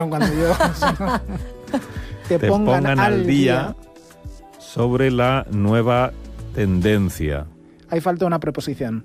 cuando yo te pongan al día sobre la nueva tendencia. Ahí falta una preposición.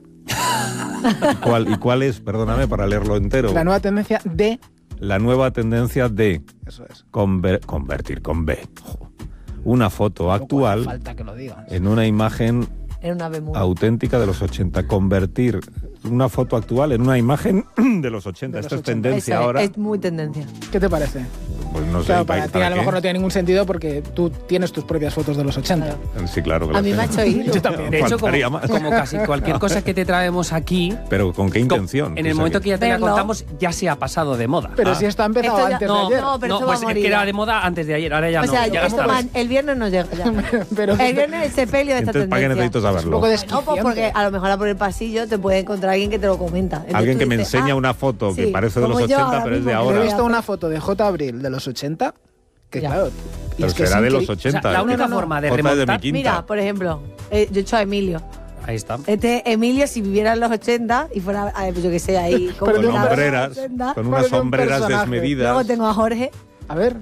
¿Y cuál es? Perdóname para leerlo entero. La nueva tendencia de... La nueva tendencia de... Eso es. Convertir con B. Una foto actual Falta que lo digas. en una imagen En una Bermuda. auténtica de los 80. Convertir una foto actual en una imagen de los 80. Esto es tendencia Eso ahora. es muy tendencia. ¿Qué te parece? Pues no sé. Claro, para ti a lo qué? mejor no tiene ningún sentido porque tú tienes tus propias fotos de los 80. Sí, claro. Que A mí me ha hecho ir. Yo también. De hecho, Faltaría más. como casi cualquier cosa que te traemos aquí, Pero ¿con qué intención? en el momento que ya te la Verlo. contamos, ya se ha pasado de moda. Pero si esto ha empezado Esto ya- antes no, de ayer. no, pero no, esto pues va a es morir. que era de moda antes de ayer, ahora ya O no. sea, Ya esto gastarás. el viernes no llega ya. Pero El viernes el sepelio de esta Entonces, ¿para qué tendencia. necesito saberlo? un poco No, desquiciante. pues porque a lo mejor por el pasillo te puede encontrar alguien que te lo comenta. Entonces Alguien tú que me dices, enseña ah, una foto que sí, parece de los como yo 80, ahora pero es de mismo, Yo ahora. he que visto una foto de J. Abril de los 80, que Ya. claro... y Pero es que será es de los increíble. 80. O sea, la única no. forma de J de mi remontar... quinta. Mira, por ejemplo, yo he hecho a Emilio. Ahí está. Este Emilio, si viviera en los 80 y fuera, pues yo que sé, ahí como Pero Con de un hombreras, 80. con unas Parece un sombreras personaje. desmedidas. Luego tengo a Jorge, A ver,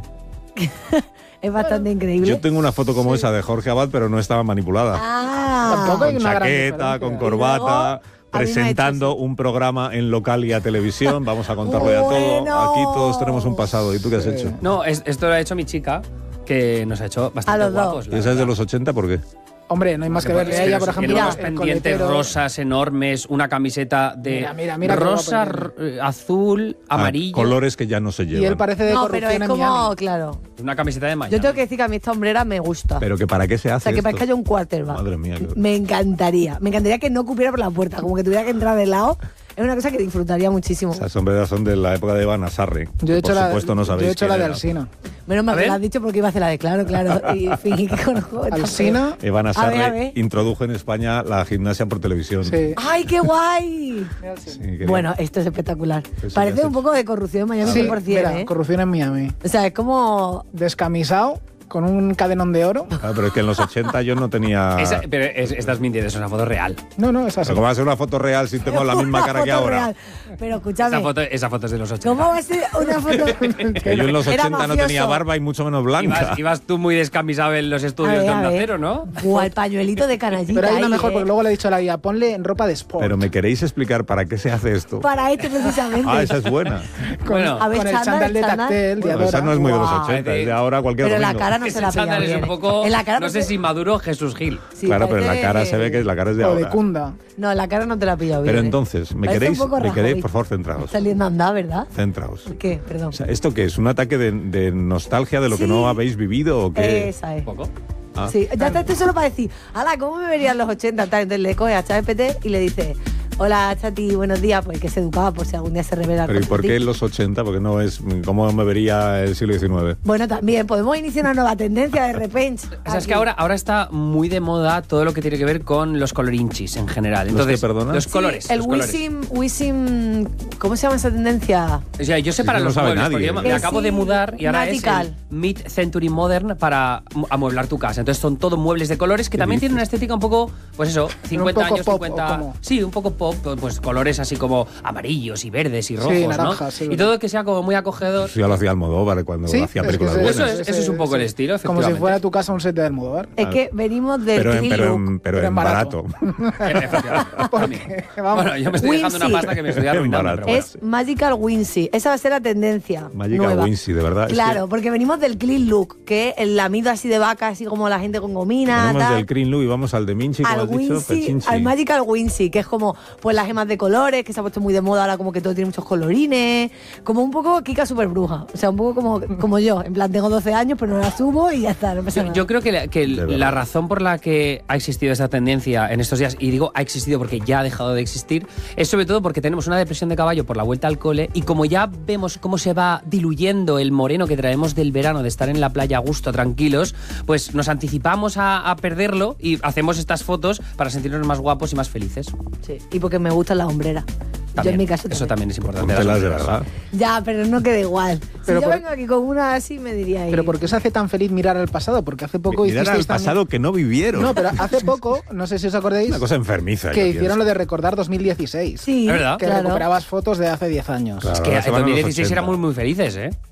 es bastante increíble. Yo tengo una foto como esa de Jorge Abad, pero no estaba manipulada. Tampoco hay Con una gran chaqueta, diferencia. con Y corbata, luego, a mí me ha presentando hecho un programa en local y a televisión. Vamos a contarlo ya todo. Bueno. Aquí todos tenemos un pasado. ¿Y tú qué has hecho? No, esto lo ha hecho mi chica, que nos ha hecho bastante A los dos. guapos. la ¿Y esa es de verdad. los 80 por qué? hombre, no hay más que verle a ella, por ejemplo, Tiene unos el pendientes coletero. rosas enormes, una camiseta de Mira, rosa, qué guapo azul, amarillo. Colores que ya no se llevan. Y él parece de No, pero corrupción es en como, Miami. claro. Una camiseta de Miami. Yo tengo que decir que a mí esta hombrera me gusta. Pero que ¿para qué se o hace sea, que esto? parezca yo un quarterback. Madre mía, qué- Me encantaría. Me encantaría que no cupiera por la puerta, como que tuviera que entrar de lado. Es una cosa que disfrutaría muchísimo. Esas sombreras son de la época de Iván Asarre. Yo he hecho Por supuesto no sabéis yo he hecho la quién de era. Alsina. Menos mal A que ver. lo has dicho porque iba a hacer la de claro. Y fingí que conozco. esta Alsina, Iván A Asarre ver. introdujo en España la gimnasia por televisión. sí. fe. ¡Ay, qué guay! Sí, quería- Bueno, esto es espectacular. Eso Parece ya un sé. poco de corrupción en Miami Sí, 100%, mira, ¿eh? corrupción en Miami. O sea, es como... Descamisado, con un cadenón de oro. Ah, pero es que en los 80 yo no tenía... Pero estás mintiendo, es una foto real. No, no, es así. Pero ¿cómo va a ser una foto real si tengo la misma Una cara que foto ahora? real. Pero escúchame, Esa foto es de los 80. ¿cómo va a ser una foto...? Que yo en los Era 80 no tenía mafioso. barba y mucho menos blanca. Ibas tú muy descamisado en los estudios de Onda Cero, ¿no? O al pañuelito de canallita. Pero hay una ahí, mejor, ¿eh? porque luego le he dicho a la guía, ponle en ropa de sport. Pero ¿me queréis explicar para qué se hace esto? Para este precisamente. Ah, esa es buena. con, Bueno. A ver, con el chándal, chándal de chándal. tactel, de Bueno, Adora. esa no es muy de los Guau. 80, es de ahora cualquier Pero la domingo. cara no se Ese la pilla chándal es bien. un poco, En la cara no sé parece- si Maduro o Jesús Gil. Sí, Claro, pero en la parece- cara se ve que la cara es de O ahora. de Kunda. No, en la cara no te la ha pillado bien. Pero ¿eh? entonces, ¿me Parece queréis, un poco Rajoy. por favor, centraos? Saliendo a andar, ¿verdad? Centraos. ¿Qué? Perdón. O sea, ¿esto qué es? ¿Un ataque de nostalgia de lo que Sí. no habéis vivido o qué? Esa es. Un poco. Ah. Sí, ya está esto solo para decir, ala, ¿cómo me verían los 80? Tal, entonces le coge a ChatGPT y le dice, hola Chati, buenos días, pues que se educaba por si algún día se revela. Pero ¿y contra por ti. qué en los 80? Porque no es... ¿Cómo me vería el siglo XIX? Bueno, también podemos iniciar una nueva tendencia de repente. O sea, es que ahora está muy de moda todo lo que tiene que ver con los colorinchis en general. ¿Los Entonces, qué, perdona? los Sí, colores. el los colores. Wisim, ¿cómo se llama esa tendencia? O sea, yo sé Sí, para no los sabe muebles, nadie. porque yo me Que acabo sí, de mudar y ahora Magical. es el Mid-Century Modern para amueblar tu casa. Entonces son todos muebles de colores que ¿Qué también dices? tienen una estética un poco, pues eso, 50 poco años, pop, 50... ¿o cómo? Sí, un poco pop, pues colores así como amarillos y verdes y rojos, naranjas, sí, ¿no? Y todo que sea como muy acogedor. Eso ya lo hacía Almodóvar cuando Sí, hacía es que películas ese- buenas. Eso es un poco el estilo, Como si efectivamente. fuera tu casa un set de Almodóvar. Es que venimos del Pero clean look. pero en barato. Efectivamente. Porque, vamos, Bueno, yo me estoy dejando una Wincy. pasta que me estoy arruinando. Barato. pero bueno. Es Magical Wincy. Esa va a ser la tendencia. Magical nueva. Wincy, de verdad. es Claro, que porque venimos del clean look, que el lamido así de vaca, así como la gente con gomina, venimos tal. del Green Look y vamos al de Minchi, como Al has dicho, Wincy, Pechinchi. al Magical Wincy, que es como pues las gemas de colores, que se ha puesto muy de moda ahora, como que todo tiene muchos colorines, como un poco Kika super bruja, o sea, un poco como yo, en plan tengo 12 años pero no la subo y ya está, no pasa nada. Yo creo que verdad. la razón por la que ha existido esta tendencia en estos días, y digo ha existido porque ya ha dejado de existir, es sobre todo porque tenemos una depresión de caballo por la vuelta al cole y como ya vemos cómo se va diluyendo el moreno que traemos del verano de estar en la playa a gusto, tranquilos, pues nos anticipamos a perderlo y hacemos estas fotos para sentirnos más guapos y más felices. Sí, y porque me gustan las hombreras. Yo en mi caso Eso también es importante. Póntelas de verdad. Ya, pero no queda igual. Pero si yo por- vengo aquí con una así, me diría ahí. Pero ¿por qué os hace tan feliz mirar al pasado? Porque hace poco Mirar al hicisteis también- pasado que no vivieron. No, pero hace poco, no sé si os acordáis, Una cosa enfermiza. que yo hicieron pienso. lo de recordar 2016. Sí, ¿Es verdad? Que claro. recuperabas fotos de hace 10 años. Claro. Es que Ahora en se van a los 2016 éramos 80. muy felices, ¿eh?